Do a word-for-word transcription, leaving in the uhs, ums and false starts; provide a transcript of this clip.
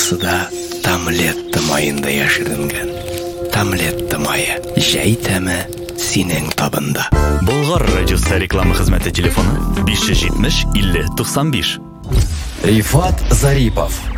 барысы да Тамлетта майында яшеренгән. Тамлетта майы, җәй тәме синең табында. Болгар радиосы реклама хезмәте телефоны биш йөз җитмеш илле туксан биш. Рифат Зарипов